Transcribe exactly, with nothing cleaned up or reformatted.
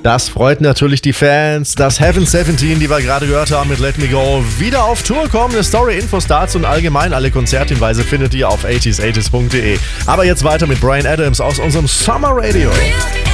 Das freut natürlich die Fans, dass Heaven siebzehn, die wir gerade gehört haben mit Let Me Go, wieder auf Tour kommen. Eine Story, Infos dazu und allgemein alle Konzerthinweise findet ihr auf achtziger achtzig punkt de. Aber jetzt weiter mit Bryan Adams aus unserem Summer Radio.